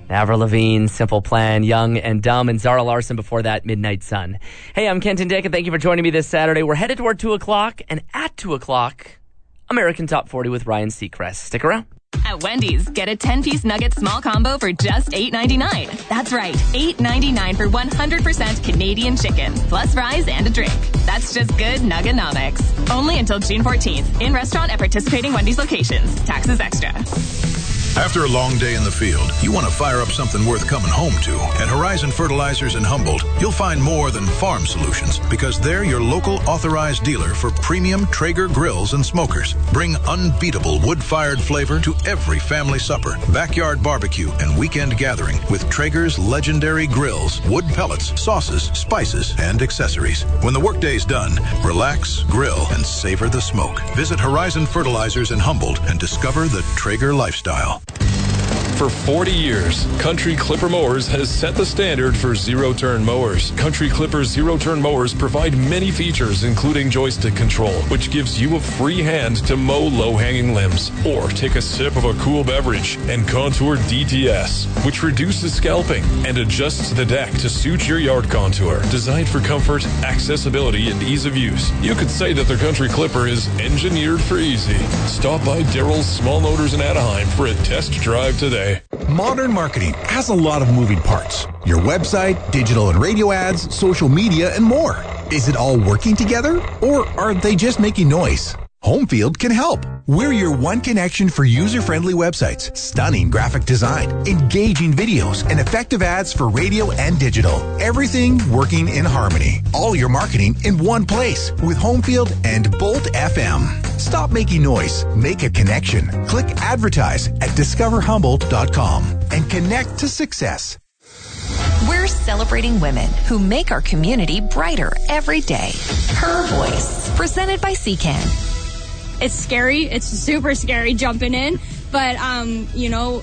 Avril Lavigne, Simple Plan, Young and Dumb, and Zara Larsson before that, Midnight Sun. Hey, I'm Kenton Dick, and thank you for joining me this Saturday. We're headed toward 2 o'clock, and at 2 o'clock, American Top 40 with Ryan Seacrest. Stick around. At Wendy's, get a 10-piece nugget small combo for just $8.99. That's right, $8.99 for 100% Canadian chicken, plus fries and a drink. That's just good Nuggonomics. Only until June 14th. In restaurant at participating Wendy's locations. Taxes extra. After a long day in the field, you want to fire up something worth coming home to. At Horizon Fertilizers in Humboldt, you'll find more than farm solutions because they're your local authorized dealer for premium Traeger grills and smokers. Bring unbeatable wood-fired flavor to every family supper, backyard barbecue, and weekend gathering with Traeger's legendary grills, wood pellets, sauces, spices, and accessories. When the workday's done, relax, grill, and savor the smoke. Visit Horizon Fertilizers in Humboldt and discover the Traeger lifestyle. For 40 years, Country Clipper Mowers has set the standard for zero-turn mowers. Country Clipper zero-turn mowers provide many features, including joystick control, which gives you a free hand to mow low-hanging limbs, or take a sip of a cool beverage, and Contour DTS, which reduces scalping and adjusts the deck to suit your yard contour. Designed for comfort, accessibility, and ease of use, you could say that the Country Clipper is engineered for easy. Stop by Daryl's Small Motors in Anaheim for a test drive today. Modern marketing has a lot of moving parts. Your website, digital and radio ads, social media, and more. Is it all working together, or are they just making noise? Homefield can help. We're your one connection for user-friendly websites, stunning graphic design, engaging videos, and effective ads for radio and digital. Everything working in harmony. All your marketing in one place with Homefield and Bolt FM. Stop making noise. Make a connection. Click advertise at discoverhumboldt.com and connect to success. We're celebrating women who make our community brighter every day. Her Voice, presented by CCAN. It's scary. It's super scary jumping in. But,